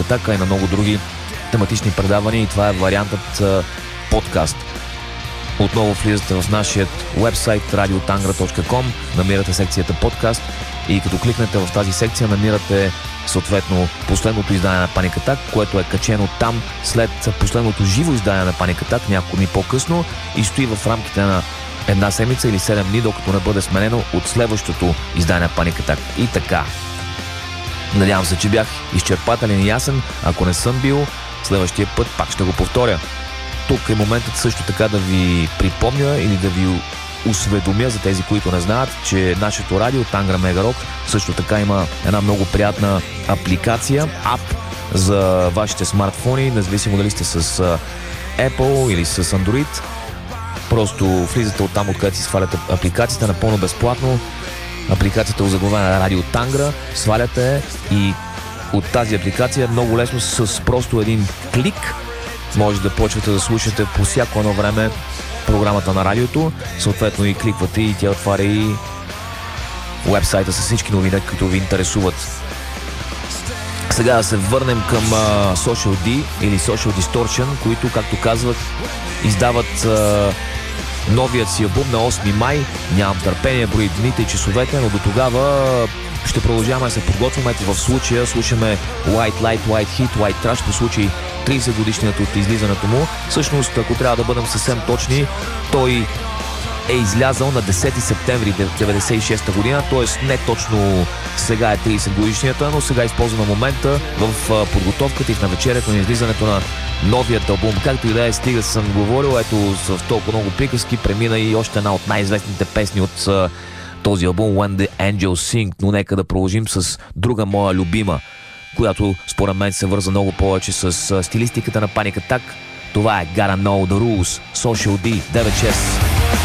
Attack, а и на много други тематични предавания, и това е вариантът подкаст. Отново влизате в нашия уебсайт radiotangra.com, намирате секцията подкаст и като кликнете в тази секция намирате съответно последното издание на Panic Attack, което е качено там след последното живо издание на Panic Attack няколко дни по-късно и стои в рамките на една седмица или 7 дни, докато не бъде сменено от следващото издание на Panic Attack. И така. Надявам се, че бях изчерпателен и ясен. Ако не съм бил, следващия път пак ще го повторя. Тук е моментът също така да ви припомня или да ви осведомя за тези, които не знаят, че нашето радио Тангра Мега Рок също така има една много приятна апликация, ап за вашите смартфони, независимо дали сте с Apple или с Android. Просто влизате оттам, откъдето си сваляте апликацията, напълно безплатно. Апликацията е озаглавена на Радио Тангра, сваляте и от тази апликация много лесно с просто един клик може да почвате да слушате по всяко едно време програмата на радиото, съответно и кликвате и тя отваря и уебсайта с всички новини, които ви интересуват. Сега да се върнем към Social D или Social Distortion, които, както казват, издават новият си албум на 8 май. Нямам търпение, брои дните и часовете, но до тогава ще продължаваме да се подготвяме. Ето в случая слушаме White Light, White Heat, White Trash по случай 30 годишният от излизането му. Всъщност, ако трябва да бъдем съвсем точни, той е излязъл на 10 септември 1996 година, т.е. не точно сега е 30 годишнията, но сега използваме момента в подготовката и в навечерието на излизането на новият албум. Както и да е, стига съм говорил, ето в толкова много приказки премина и още една от най-известните песни от този албум When the Angels Sing, но нека да продължим с друга моя любима, която според мен се върза много повече с стилистиката на Panic Attack. Това е Gotta Know The Rules, Social D, 9-6.